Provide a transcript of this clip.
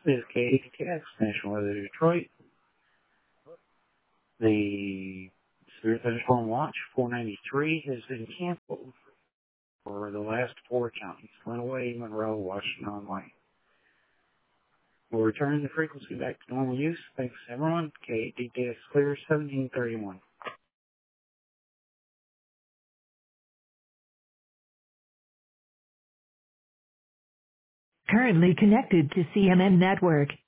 This is KATX, National Weather Detroit. The Severe Thunderstorm Watch 493 has been canceled for the last four counties: Lenawee, Monroe, Washington, and Lane. We'll return the frequency back to normal use. Thanks, everyone. KATX clear 1731. Currently connected to CMN Network.